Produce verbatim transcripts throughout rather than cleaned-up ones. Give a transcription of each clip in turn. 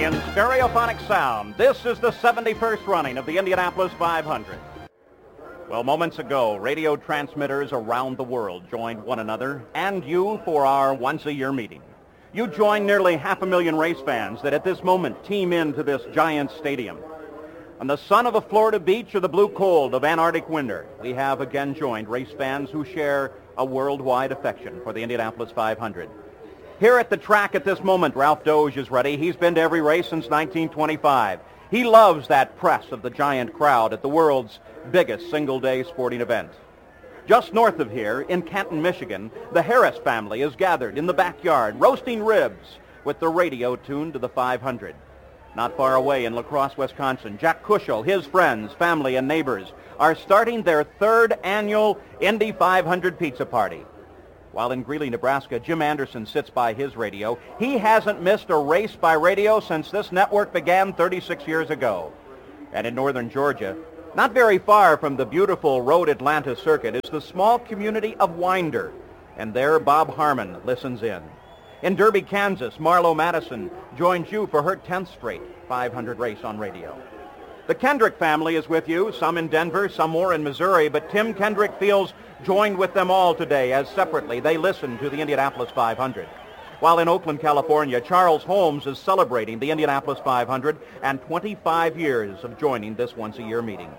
in stereophonic sound, this is the seventy-first running of the Indianapolis five hundred. Well, moments ago, radio transmitters around the world joined one another and you for our once-a-year meeting. You joined nearly half a million race fans that at this moment team into this giant stadium. On the sun of a Florida beach or the blue cold of Antarctic winter, we have again joined race fans who share a worldwide affection for the Indianapolis five hundred. Here at the track at this moment, Ralph Doge is ready. He's been to every race since nineteen twenty-five. He loves that press of the giant crowd at the world's biggest single-day sporting event. Just north of here, in Canton, Michigan, the Harris family is gathered in the backyard, roasting ribs with the radio tuned to the five hundred. Not far away in La Crosse, Wisconsin, Jack Kushel, his friends, family, and neighbors are starting their third annual Indy five hundred pizza party. While in Greeley, Nebraska, Jim Anderson sits by his radio. He hasn't missed a race by radio since this network began thirty-six years ago. And in northern Georgia, not very far from the beautiful Road Atlanta circuit, is the small community of Winder. And there, Bob Harmon listens in. In Derby, Kansas, Marlo Madison joins you for her tenth straight five hundred race on radio. The Kendrick family is with you, some in Denver, some more in Missouri, but Tim Kendrick feels joined with them all today as separately they listen to the Indianapolis five hundred. While in Oakland, California, Charles Holmes is celebrating the Indianapolis five hundred and twenty-five years of joining this once-a-year meeting.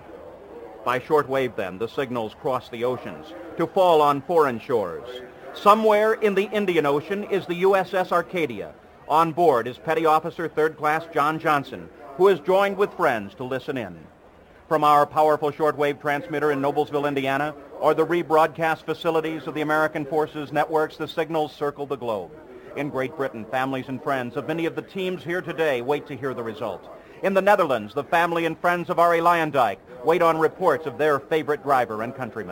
By shortwave, then, the signals cross the oceans to fall on foreign shores. Somewhere in the Indian Ocean is the U S S Arcadia. On board is Petty Officer Third Class John Johnson, who is joined with friends to listen in. From our powerful shortwave transmitter in Noblesville, Indiana, or the rebroadcast facilities of the American Forces networks, the signals circle the globe. In Great Britain, families and friends of many of the teams here today wait to hear the result. In the Netherlands, the family and friends of Arie Luyendyk wait on reports of their favorite driver and countryman.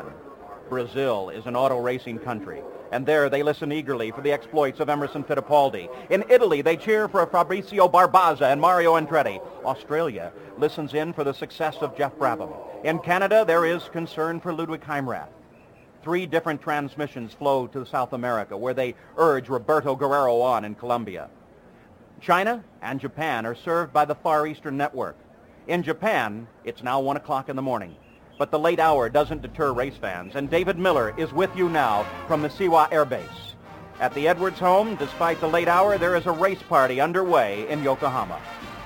Brazil is an auto racing country, and there they listen eagerly for the exploits of Emerson Fittipaldi. In Italy, they cheer for Fabrizio Barbaza and Mario Andretti. Australia listens in for the success of Jeff Brabham. In Canada, there is concern for Ludwig Heimrath. Three different transmissions flow to South America, where they urge Roberto Guerrero on in Colombia. China and Japan are served by the Far Eastern Network. In Japan, it's now one o'clock in the morning. But the late hour doesn't deter race fans, and David Miller is with you now from the Siwa Air Base. At the Edwards home, despite the late hour, there is a race party underway in Yokohama.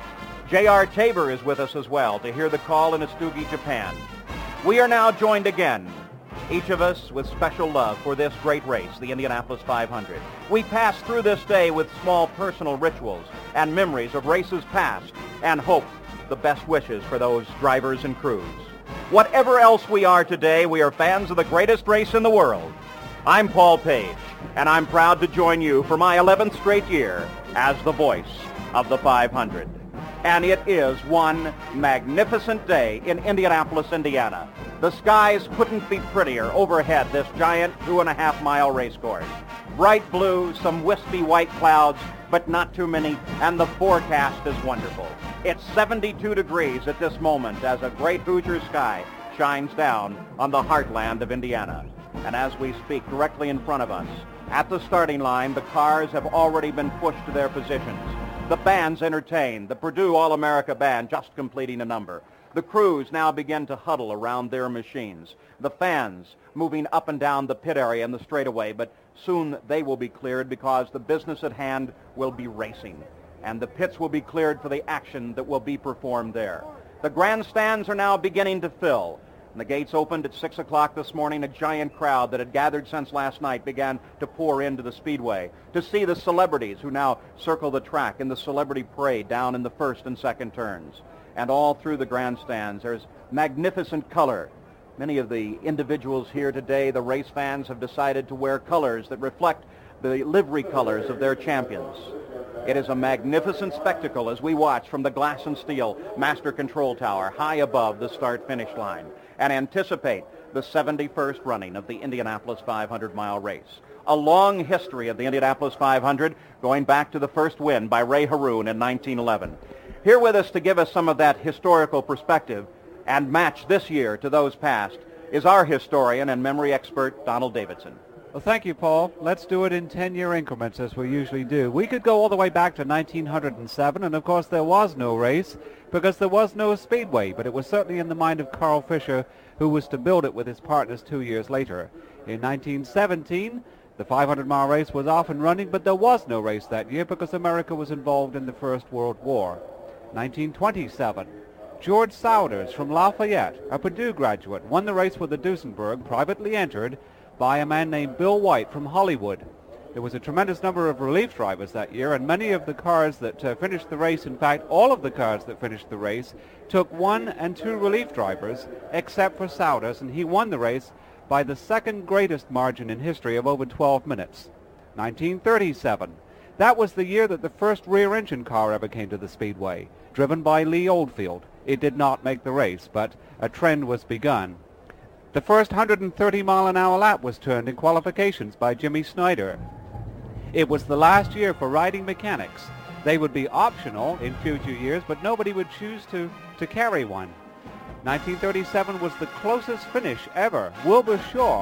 J R. Tabor is with us as well to hear the call in Astugi, Japan. We are now joined again, each of us with special love for this great race, the Indianapolis five hundred. We pass through this day with small personal rituals and memories of races past and hope the best wishes for those drivers and crews. Whatever else we are today, we are fans of the greatest race in the world. I'm Paul Page, and I'm proud to join you for my eleventh straight year as the voice of the five hundred. And it is one magnificent day in Indianapolis, Indiana. The skies couldn't be prettier overhead this giant two and a half mile race course. Bright blue, some wispy white clouds, but not too many, and the forecast is wonderful. It's seventy-two degrees at this moment as a great Hoosier sky shines down on the heartland of Indiana. And as we speak, directly in front of us, at the starting line, the cars have already been pushed to their positions. The band's entertained, the Purdue All-America Band just completing a number. The crews now begin to huddle around their machines. The fans moving up and down the pit area and the straightaway, but soon they will be cleared because the business at hand will be racing. And the pits will be cleared for the action that will be performed there. The grandstands are now beginning to fill. And the gates opened at six o'clock this morning. A giant crowd that had gathered since last night began to pour into the speedway to see the celebrities who now circle the track in the celebrity parade down in the first and second turns. And all through the grandstands, there's magnificent color. Many of the individuals here today, the race fans, have decided to wear colors that reflect the livery colors of their champions. It is a magnificent spectacle as we watch from the glass and steel master control tower high above the start-finish line and anticipate the seventy-first running of the Indianapolis five hundred mile race. A long history of the Indianapolis five hundred going back to the first win by Ray Haroon in nineteen eleven. Here with us to give us some of that historical perspective and match this year to those past is our historian and memory expert, Donald Davidson. Well, thank you, Paul. Let's do it in ten-year increments, as we usually do. We could go all the way back to nineteen oh seven, and of course there was no race because there was no speedway, but it was certainly in the mind of Carl Fisher, who was to build it with his partners two years later. In nineteen seventeen, the five hundred mile race was off and running, but there was no race that year because America was involved in the First World War. nineteen twenty-seven, George Souders from Lafayette, a Purdue graduate, won the race with the Duesenberg, privately entered by a man named Bill White from Hollywood. There was a tremendous number of relief drivers that year, and many of the cars that uh, finished the race, in fact, all of the cars that finished the race, took one and two relief drivers, except for Souders, and he won the race by the second greatest margin in history of over twelve minutes. nineteen thirty-seven. That was the year that the first rear-engine car ever came to the Speedway, driven by Lee Oldfield. It did not make the race, but a trend was begun. The first one hundred thirty mile an hour lap was turned in qualifications by Jimmy Snyder. It was the last year for riding mechanics. They would be optional in future years, but nobody would choose to, to carry one. nineteen thirty-seven was the closest finish ever. Wilbur Shaw